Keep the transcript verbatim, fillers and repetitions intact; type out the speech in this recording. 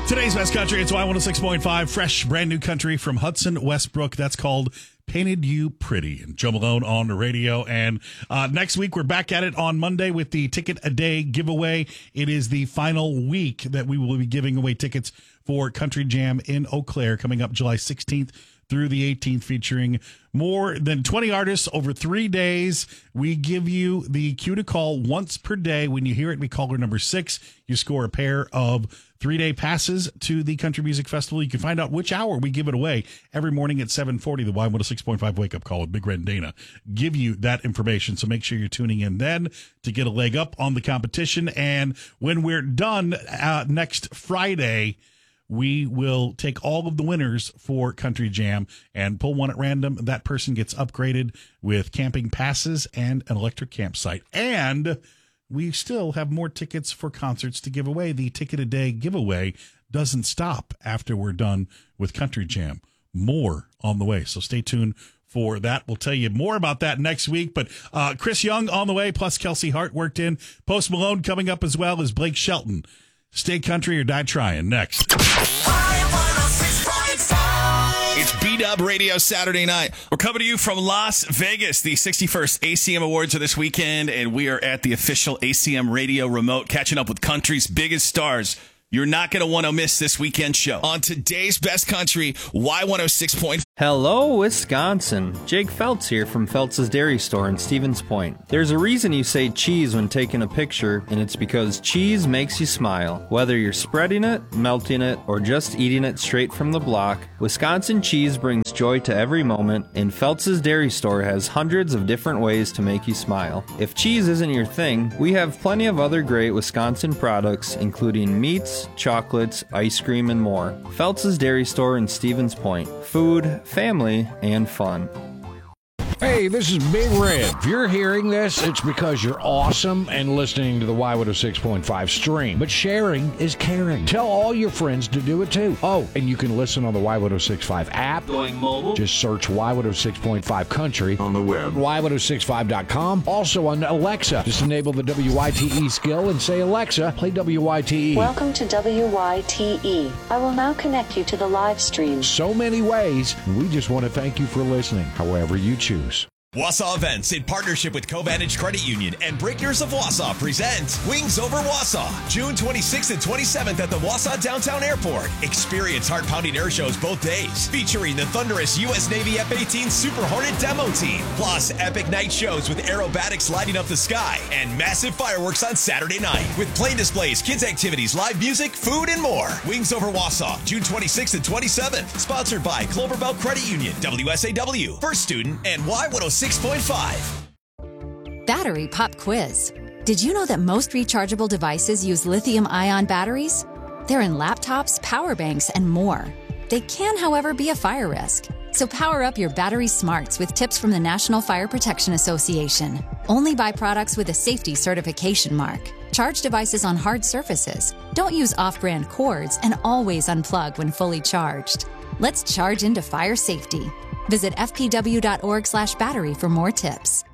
Today's best country, it's Y one oh six point five, fresh, brand new country from Hudson Westbrook. That's called Painted You Pretty. And Joe Malone on the radio. And uh, next week, we're back at it on Monday with the Ticket a Day giveaway. It is the final week that we will be giving away tickets for Country Jam in Eau Claire coming up July sixteenth through the eighteenth, featuring more than twenty artists over three days. We give you the cue to call once per day. When you hear it, we call her number six. You score a pair of three-day passes to the Country Music Festival. You can find out which hour we give it away every morning at seven forty. The Y one oh six point five Wake Up Call with Big Red and Dana give you that information. So make sure you're tuning in then to get a leg up on the competition. And when we're done uh, next Friday, we will take all of the winners for Country Jam and pull one at random. That person gets upgraded with camping passes and an electric campsite. And we still have more tickets for concerts to give away. The Ticket a Day giveaway doesn't stop after we're done with Country Jam. More on the way. So stay tuned for that. We'll tell you more about that next week. But uh, Chris Young on the way, plus Kelsey Hart worked in. Post Malone coming up as well as Blake Shelton. Stay country or die trying. Next. It's B-Dub Radio Saturday night. We're coming to you from Las Vegas. The sixty-first A C M Awards are this weekend, and we are at the official A C M Radio remote, catching up with country's biggest stars. You're not going to want to miss this weekend show. On today's Best Country, Y one oh six point five. Hello, Wisconsin. Jake Feltz here from Feltz's Dairy Store in Stevens Point. There's a reason you say cheese when taking a picture, and it's because cheese makes you smile. Whether you're spreading it, melting it, or just eating it straight from the block, Wisconsin cheese brings joy to every moment, and Feltz's Dairy Store has hundreds of different ways to make you smile. If cheese isn't your thing, we have plenty of other great Wisconsin products, including meats, chocolates, ice cream, and more. Feltz's Dairy Store in Stevens Point. Food, family, and fun. Hey, this is Big Red. If you're hearing this, it's because you're awesome and listening to the Y one oh six point five stream. But sharing is caring. Tell all your friends to do it too. Oh, and you can listen on the Y one oh six point five app. Going mobile. Just search Y one oh six point five Country on the web. Y one oh six five dot com. Also on Alexa. Just enable the W Y T E skill and say, Alexa, play W Y T E. Welcome to W Y T E. I will now connect you to the live stream. So many ways. We just want to thank you for listening, however you choose. Wausau Events, in partnership with Covantage Credit Union and Breakers of Wausau, present Wings Over Wausau, June twenty-sixth and twenty-seventh at the Wausau Downtown Airport. Experience heart-pounding air shows both days, featuring the thunderous U S Navy F eighteen Super Hornet demo team, plus epic night shows with aerobatics lighting up the sky, and massive fireworks on Saturday night, with plane displays, kids activities, live music, food, and more. Wings Over Wausau, June twenty-sixth and twenty-seventh, sponsored by Cloverbelt Credit Union, W S A W, First Student, and Y one oh six point five. Battery Pop Quiz. Did you know that most rechargeable devices use lithium-ion batteries? They're in laptops, power banks, and more. They can, however, be a fire risk. So power up your battery smarts with tips from the National Fire Protection Association. Only buy products with a safety certification mark. Charge devices on hard surfaces. Don't use off-brand cords, and always unplug when fully charged. Let's charge into fire safety. Visit f p w dot org slash battery for more tips.